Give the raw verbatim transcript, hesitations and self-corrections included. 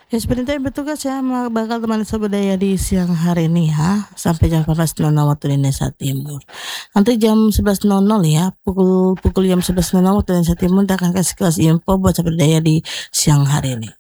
Ya seperti itu yang bertugas ya ma- bakal teman Sobat Daya di siang hari ini ya sampai jam empat belas nol nol waktu Indonesia Timur. Nanti jam sebelas nol nol ya pukul pukul jam sebelas nol nol waktu Indonesia Timur kita akan kasih kelas info buat Sobat Daya di siang hari ini.